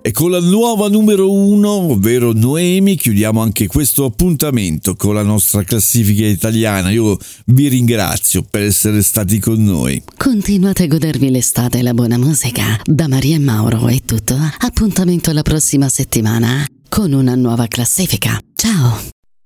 E con la nuova numero 1, ovvero Noemi, chiudiamo anche questo appuntamento con la nostra classifica italiana. Io vi ringrazio per essere stati con noi. Continuate a godervi l'estate e la buona musica. Da Maria e Mauro è tutto. Appuntamento la prossima settimana con una nuova classifica. Ciao!